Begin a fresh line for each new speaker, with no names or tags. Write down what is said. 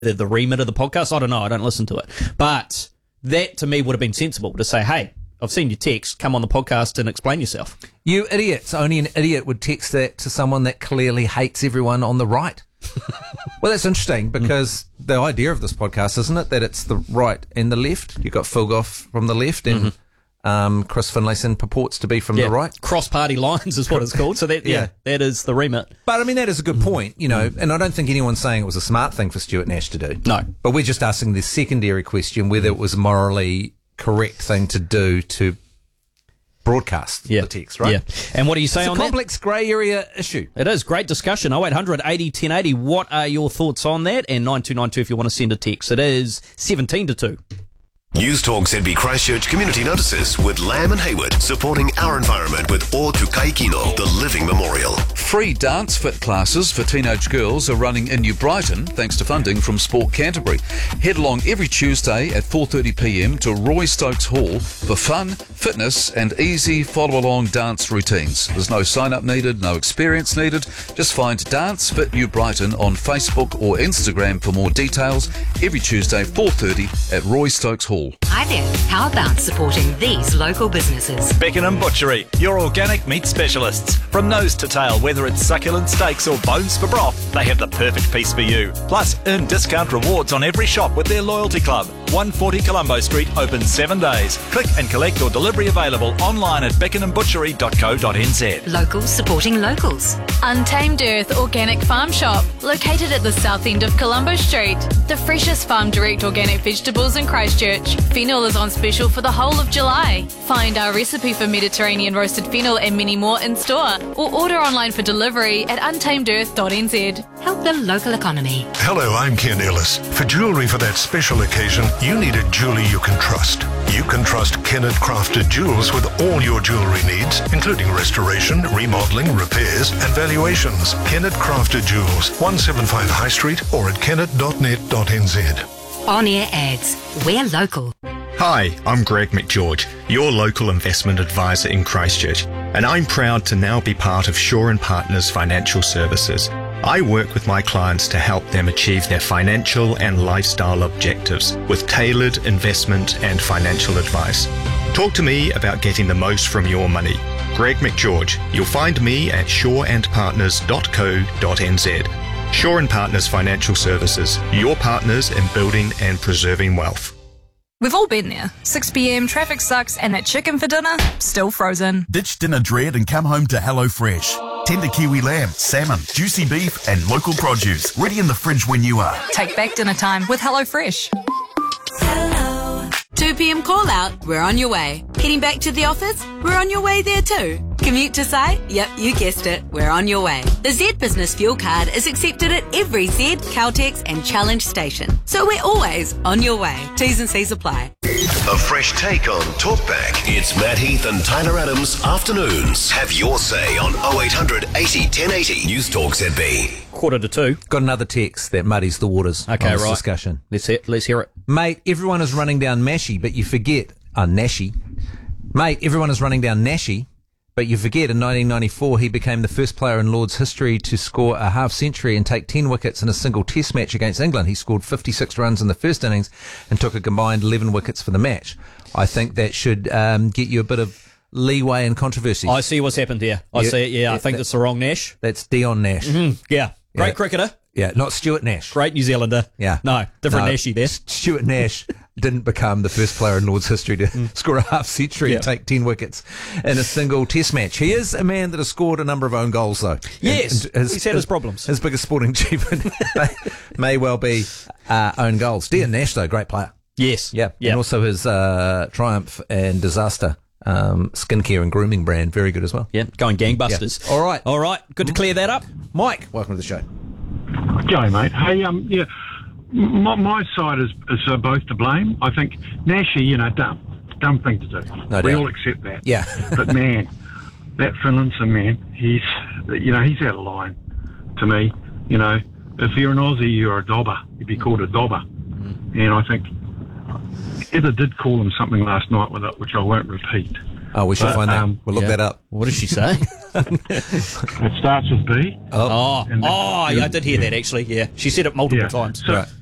the remit of the podcast. I don't know. I don't listen to it. But that, to me, would have been sensible to say, hey, I've seen your text. Come on the podcast and explain yourself.
You idiots. Only an idiot would text that to someone that clearly hates everyone on the right. Well, that's interesting because the idea of this podcast, isn't it, that it's the right and the left? You've got Phil Goff from the left and Chris Finlayson purports to be from the right.
Cross-party lines is what it's called. So that that is the remit.
But, I mean, that is a good point, you know, and I don't think anyone's saying it was a smart thing for Stuart Nash to do.
No.
But we're just asking the secondary question whether it was a morally correct thing to do to broadcast the text, right?
Yeah. And what do you say on that?
It's a complex grey area issue.
It is. Great discussion. 0800 80 1080. What are your thoughts on that? And 9292 if you want to send a text. It is 17 to 2.
News Talk ZB Christchurch Community Notices with Lamb and Hayward, supporting our environment with O Tukai Kino, the Living Memorial.
Free dance fit classes for teenage girls are running in New Brighton thanks to funding from Sport Canterbury. Head along every Tuesday at 4:30pm to Roy Stokes Hall for fun, fitness and easy follow-along dance routines. There's no sign-up needed, no experience needed. Just find Dance Fit New Brighton on Facebook or Instagram for more details. Every Tuesday 4:30 at Roy Stokes Hall.
Hi there. How about supporting these local businesses?
Beckenham Butchery, your organic meat specialists. From nose to tail, whether it's succulent steaks or bones for broth, they have the perfect piece for you. Plus, earn discount rewards on every shop with their loyalty club. 140 Colombo Street, open 7 days. Click and collect or delivery available online at beckenhambutchery.co.nz.
Locals supporting locals.
Untamed Earth Organic Farm Shop, located at the south end of Colombo Street. The freshest farm direct organic vegetables in Christchurch. Fennel is on special for the whole of July. Find our recipe for Mediterranean roasted fennel and many more in store, or order online for delivery at untamedearth.nz.
Help the local economy.
Hello, I'm Ken Ellis. For jewellery for that special occasion, you need a jeweller you can trust. You can trust Kennett Crafted Jewels with all your jewellery needs, including restoration, remodelling, repairs and valuations. Kennett Crafted Jewels, 175 High Street or at kennett.net.nz.
On-air ads. We're local.
Hi, I'm Greg McGeorge, your local investment advisor in Christchurch, and I'm proud to now be part of Shaw & Partners Financial Services. I work with my clients to help them achieve their financial and lifestyle objectives with tailored investment and financial advice. Talk to me about getting the most from your money. Greg McGeorge. You'll find me at shawandpartners.co.nz. Shaw & Partners Financial Services, your partners in building and preserving wealth.
We've all been there. 6 p.m, traffic sucks, and that chicken for dinner, still frozen.
Ditch dinner dread and come home to HelloFresh. Tender kiwi lamb, salmon, juicy beef, and local produce. Ready in the fridge when you are.
Take back dinner time with HelloFresh.
2 p.m. call out, we're on your way. Heading back to the office, we're on your way there too. Commute to site? Yep, you guessed it, we're on your way. The Z Business Fuel Card is accepted at every Z, Caltex and Challenge station. So we're always on your way. T's and C's apply.
A fresh take on Talkback. It's Matt Heath and Tyler Adams Afternoons. Have your say on 0800 80 1080. News Talk ZB.
1:45.
Got another text that muddies the waters.
Okay,
on this
right.
discussion.
Let's hear it.
Mate, everyone is running down Mashy, but you forget... Nashi. Mate, everyone is running down Nashi, but you forget in 1994 he became the first player in Lord's history to score a half-century and take 10 wickets in a single test match against England. He scored 56 runs in the first innings and took a combined 11 wickets for the match. I think that should get you a bit of leeway and controversy.
I see what's happened here. I see it, yeah. I think that's the wrong Nash.
That's Dion Nash.
Mm-hmm. Yeah. Great cricketer.
Yeah, not Stuart Nash.
Great New Zealander.
Yeah.
No, different Nashy there.
Stuart Nash didn't become the first player in Lord's history to score a half-century and take 10 wickets in a single test match. He is a man that has scored a number of own goals, though.
Yes, he's had his problems.
His biggest sporting achievement may well be own goals. Dion Nash, though, great player.
Yes.
Yeah. And also his triumph and disaster skincare and grooming brand, very good as well.
Yeah, going gangbusters.
Yeah. All right.
Good to clear that up.
Mike, welcome to the show.
G'day, mate. Hey, my side is both to blame. I think Nashy, dumb thing to do. We all accept that.
Yeah.
But man, that Finlayson man, he's out of line to me. If you're an Aussie, you're a dobber. You'd be called a dobber. And I think Heather did call him something last night with it, which I won't repeat.
Oh, we should find that. We'll look that up.
What did she say?
It starts with B.
I did hear that actually. Yeah, she said it multiple times.
So,